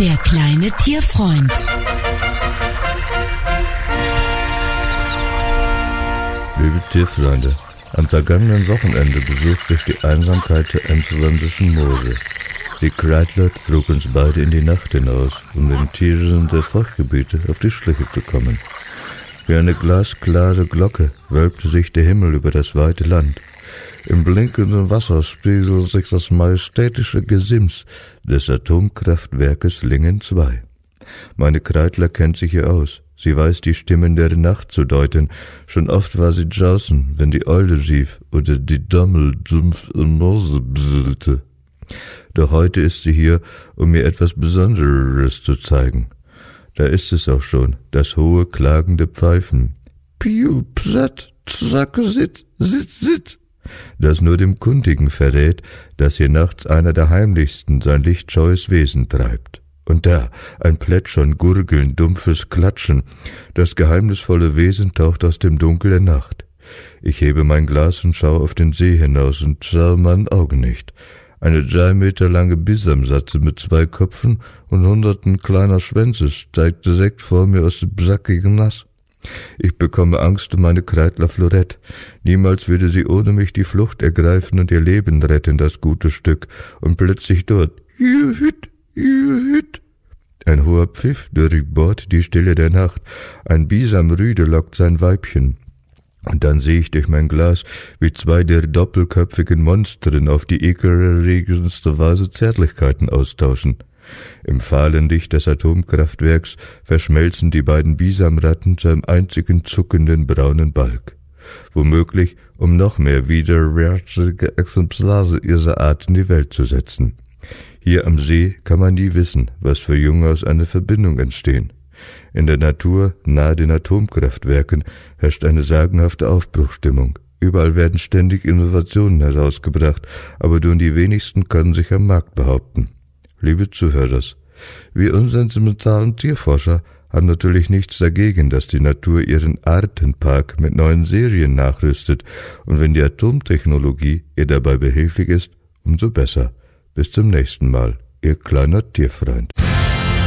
Der kleine Tierfreund. Liebe Tierfreunde, am vergangenen Wochenende besuchte ich die Einsamkeit der emsländischen Moose. Die Kreidler trug uns beide in die Nacht hinaus, um den Tieren der Feuchtgebiete auf die Schliche zu kommen. Wie eine glasklare Glocke wölbte sich der Himmel über das weite Land. Im blinkenden Wasser spiegelte sich das majestätische Gesims des Atomkraftwerkes Lingen II. Meine Kreidler kennt sich hier aus. Sie weiß die Stimmen der Nacht zu deuten. Schon oft war sie draußen, wenn die Eule rief oder die Dommel dumpf im Moose bsüllte. Doch heute ist sie hier, um mir etwas Besonderes zu zeigen. Da ist es auch schon, das hohe, klagende Pfeifen. Piu, psat, zacke, sit, sit, sit. Das nur dem Kundigen verrät, dass hier nachts einer der heimlichsten sein lichtscheues Wesen treibt. Und da, ein Plätschern, Gurgeln, dumpfes Klatschen. Das geheimnisvolle Wesen taucht aus dem Dunkel der Nacht. Ich hebe mein Glas und schaue auf den See hinaus und schaue meinen Augen nicht. Eine 3 Meter lange Bisamsatze mit 2 Köpfen und hunderten kleiner Schwänze steigt direkt vor mir aus dem sackigen Nass. Ich bekomme Angst um meine Kreidler Florette. Niemals würde sie ohne mich die Flucht ergreifen und ihr Leben retten, das gute Stück. Und plötzlich dort, Juhüt, Juhüt. Ein hoher Pfiff durchbohrt die Stille der Nacht. Ein Bisamrüde lockt sein Weibchen. Und dann sehe ich durch mein Glas, wie 2 der doppelköpfigen Monstren auf die ekelerregendste Weise Zärtlichkeiten austauschen. Im fahlen Licht des Atomkraftwerks verschmelzen die beiden Bisamratten zu einem einzigen zuckenden braunen Balg. Womöglich, um noch mehr widerwärtige Exemplare ihrer Art in die Welt zu setzen. Hier am See kann man nie wissen, was für Junge aus einer Verbindung entstehen. In der Natur, nahe den Atomkraftwerken, herrscht eine sagenhafte Aufbruchstimmung. Überall werden ständig Innovationen herausgebracht, aber nur die wenigsten können sich am Markt behaupten. Liebe Zuhörer, wir unsentimentalen Tierforscher haben natürlich nichts dagegen, dass die Natur ihren Artenpark mit neuen Serien nachrüstet, und wenn die Atomtechnologie ihr dabei behilflich ist, umso besser. Bis zum nächsten Mal, Ihr kleiner Tierfreund.